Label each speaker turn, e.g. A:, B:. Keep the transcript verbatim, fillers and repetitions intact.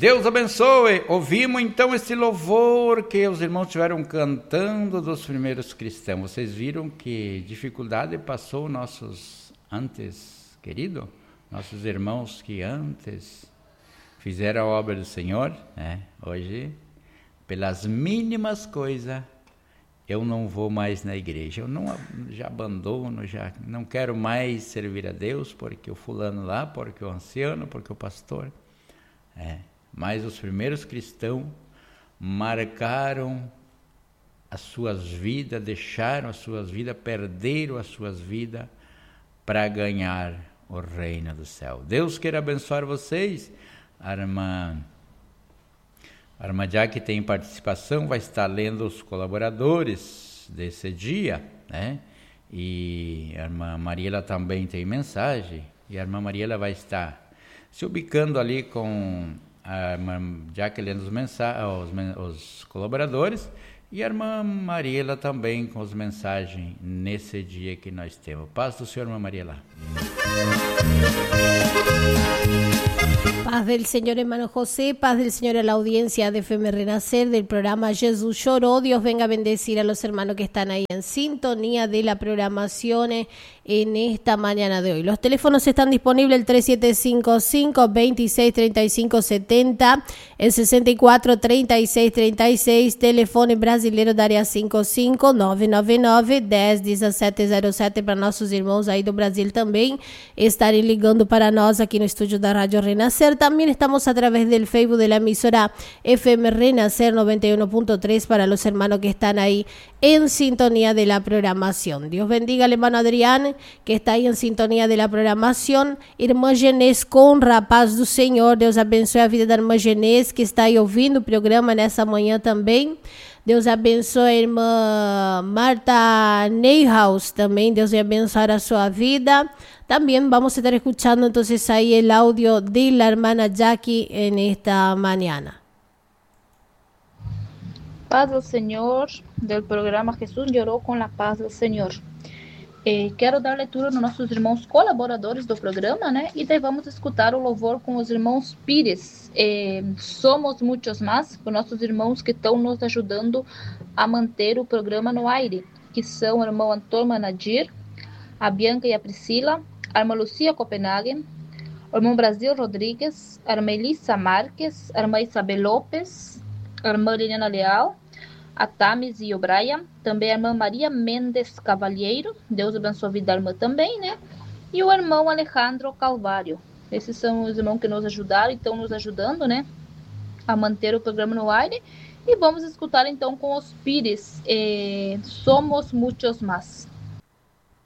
A: Deus abençoe. Ouvimos então esse louvor que os irmãos estiveram cantando dos primeiros cristãos. Vocês viram que dificuldade passou nossos antes, querido? Nossos irmãos que antes fizeram a obra do Senhor, né? Hoje, pelas mínimas coisas, eu não vou mais na igreja. Eu não, já abandono, já não quero mais servir a Deus, porque o fulano lá, porque o anciano, porque o pastor. É. Mas os primeiros cristãos marcaram as suas vidas, deixaram as suas vidas, perderam as suas vidas para ganhar o reino do céu. Deus queira abençoar vocês. A irmã, a irmã Jaque tem participação, vai estar lendo os colaboradores desse dia, né? E a irmã Mariela também tem mensagem, e a irmã Mariela vai estar se ubicando ali com a irmã Jaque lendo os, mensa- os, os colaboradores, e a irmã Mariela também com as mensagens nesse dia que nós temos. Paz do Senhor, irmã Mariela.
B: Paz del Señor, hermano José, paz del Señor a la audiencia de F M Renacer del programa Jesús Lloró. Dios venga a bendecir a los hermanos que están ahí en sintonía de la programación en esta mañana de hoy. Los teléfonos están disponibles el tres siete cinco cinco, veintiséis treinta y cinco setenta, el sesenta y cuatro treinta y seis treinta y seis, teléfono brasileiro da área cinco cinco nove nove nove, dez dezessete zero sete para nossos irmãos aí do Brasil também estarem ligando para nós aqui no estúdio da Rádio Renacer. También estamos a través del Facebook de la emisora F M Renacer noventa y uno punto tres para los hermanos que están ahí en sintonía de la programación. Dios bendiga al hermano Adrián, que está ahí en sintonía de la programación. Irmã Genês Conra, paz do Senhor. Deus abençoe a vida da irmã Genês, que está aí ouvindo o programa nessa manhã também. Deus abençoe a irmã Marta Neyhaus também. Deus vai abençoar a sua vida. También vamos a estar escuchando entonces ahí el audio de la hermana Jackie en esta mañana.
C: Paz del Señor, del programa Jesús Lloró con la Paz del Señor. Eh, quero dar leitura nos nossos irmãos colaboradores do programa, né? E daí vamos escutar o louvor com os irmãos Pires. Eh, somos muitos mais, com nossos irmãos que estão nos ajudando a manter o programa no aire, que são o irmão Antônio Manadir, a Bianca e a Priscila, a irmã Lucia Copenhagen, o irmão Brasil Rodrigues, a irmã Elissa Marques, a irmã Isabel Lopes, a irmã Liliana Leal, a Tamis e o Brian, também a irmã Maria Mendes Cavalheiro, Deus abençoe a vida da irmã também, né? E o irmão Alejandro Calvário. Esses são os irmãos que nos ajudaram e estão nos ajudando, né? A manter o programa no aire. E vamos escutar então com os Pires, eh, Somos Muitos Más.